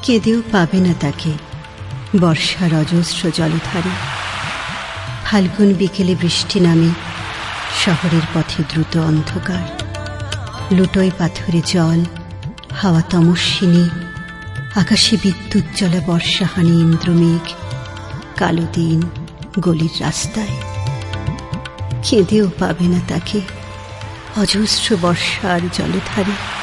কেঁদেও পাবে না তাকে বর্ষার অজস্র জলধারে। ফাল্গুন বিকেলে বৃষ্টি নামে, শহরের পথে দ্রুত অন্ধকার। লুটোয় পাথরে জল, হাওয়া তমস্বিনী, আকাশে বিদ্যুৎ জ্বলা বর্ষাহানি ইন্দ্রমেঘ। কালো দিন গলির রাস্তায়, কেঁদেও পাবে না তাকে অজস্র বর্ষার জলধারে।